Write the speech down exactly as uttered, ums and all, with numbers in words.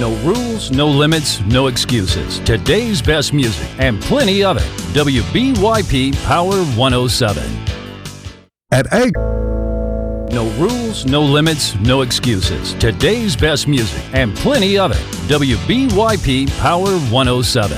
No rules, no limits, no excuses. Today's best music and plenty of it. W B Y P Power one oh seven. At Ag. No rules, no limits, no excuses. Today's best music and plenty of it. W B Y P Power one oh seven.